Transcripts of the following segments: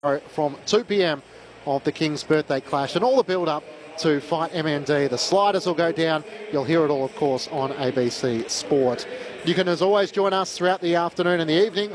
from 2 p.m. of the King's birthday clash, and all the build-up to Fight MND. The sliders will go down. You'll hear it all, of course, on ABC Sport. You can, as always, join us throughout the afternoon and the evening.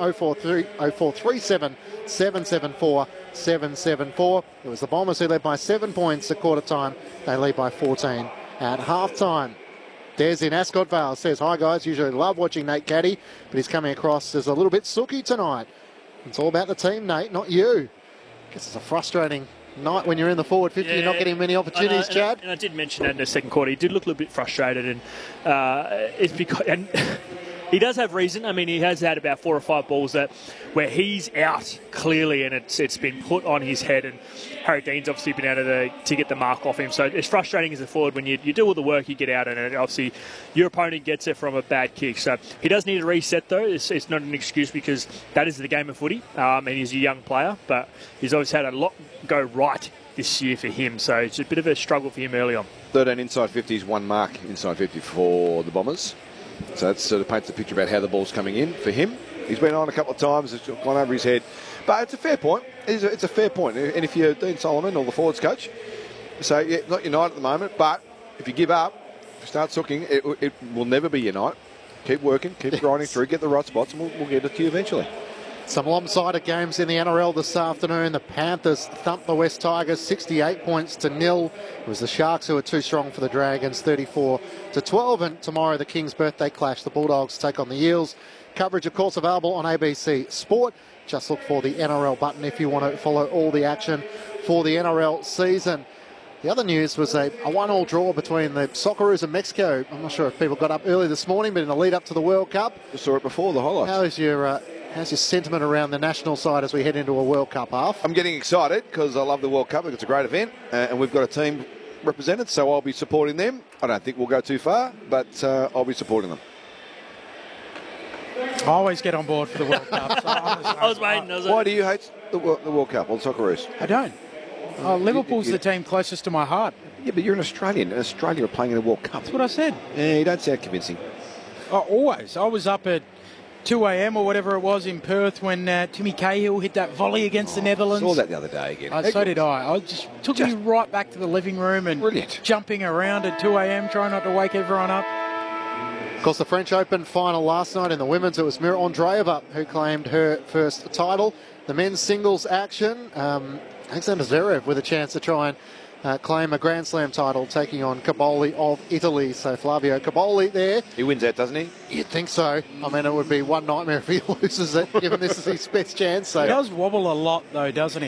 0437 774 774. It was the Bombers who led by 7 points at quarter time. They lead by 14 at half-time. Des in Ascot Vale says, "Hi guys, usually love watching Nate Caddy, but he's coming across as a little bit sooky tonight. It's all about the team, Nate, not you." Guess it's a frustrating night when you're in the forward 50. You're not getting many opportunities, Chad. And I did mention that in the second quarter. He did look a little bit frustrated, and it's because he does have reason. I mean, he has had about 4 or 5 balls where he's out clearly, and it's been put on his head. And Harry Dean's obviously been able to get the mark off him. So it's frustrating as a forward when you do all the work, you get out, and obviously your opponent gets it from a bad kick. So he does need a reset, though. It's not an excuse, because that is the game of footy, and he's a young player. But he's always had a lot go right this year for him. So it's a bit of a struggle for him early on. 13 inside 50s, 1 mark inside 50 for the Bombers. So that sort of paints a picture about how the ball's coming in for him. He's been on a couple of times, it's gone over his head. But it's a fair point. It's a fair point. And if you're Dean Solomon or the forwards coach, so yeah, not your night at the moment, but if you give up, if you start sooking, it will never be your night. Keep working, keep grinding through, get the right spots, and we'll get it to you eventually. Some lopsided games in the NRL this afternoon. The Panthers thumped the West Tigers 68 points to 0. It was the Sharks who were too strong for the Dragons, 34-12. And tomorrow, the King's birthday clash. The Bulldogs take on the Eels. Coverage, of course, available on ABC Sport. Just look for the NRL button if you want to follow all the action for the NRL season. The other news was a 1-1 draw between the Socceroos and Mexico. I'm not sure if people got up early this morning, but in the lead up to the World Cup. I saw it before the highlights. How's your sentiment around the national side as we head into a World Cup, Half? I'm getting excited because I love the World Cup. It's a great event, and we've got a team represented, so I'll be supporting them. I don't think we'll go too far, but I'll be supporting them. I always get on board for the World Cup. So I was waiting. Why do you hate the World Cup or the Socceroos? I don't. Liverpool's the team closest to my heart. Yeah, but you're an Australian. In Australia are playing in the World Cup. That's what I said. Yeah, you don't sound convincing. Always. I was up at 2 a.m. or whatever it was in Perth when Timmy Cahill hit that volley against the Netherlands. I saw that the other day again. So did I. It took me right back to the living room and jumping around at 2 a.m. trying not to wake everyone up. Of course, the French Open final last night in the women's, it was Mira Andreeva who claimed her first title. The men's singles action, Alexander Zverev with a chance to try and claim a Grand Slam title, taking on Caboli of Italy. So Flavio Caboli there. He wins that, doesn't he? You'd think so. I mean, it would be one nightmare if he loses it, given this is his best chance. So. He does wobble a lot, though, doesn't he?